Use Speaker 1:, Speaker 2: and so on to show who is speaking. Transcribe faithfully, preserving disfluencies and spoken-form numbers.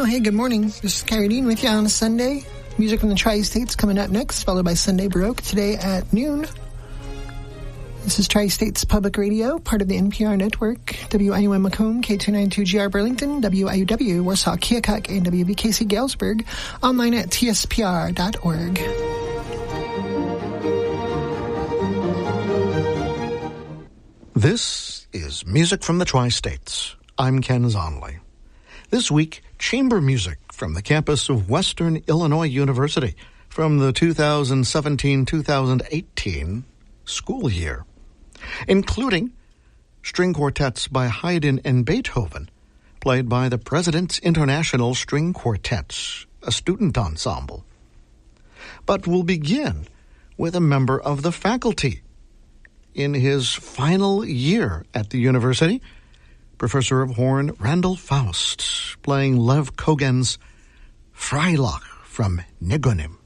Speaker 1: Well, hey, good morning. This is Kyrie Dean with you on a Sunday. Music from the Tri-States coming up next, followed by Sunday Baroque today at noon. This is Tri-States Public Radio, part of the N P R network. W I U M Macomb, K two ninety-two G R Burlington, W I U W Warsaw Keokuk, and W B K C Galesburg. Online at T S P R dot org.
Speaker 2: This is Music from the Tri-States. I'm Ken Zonley. This week, chamber music from the campus of Western Illinois University from the two thousand seventeen two thousand eighteen school year, including string quartets by Haydn and Beethoven, played by the President's International String Quartets, a student ensemble. But we'll begin with a member of the faculty. In his final year at the university, Professor of Horn Randall Faust playing Lev Kogan's Freilich from Negonim.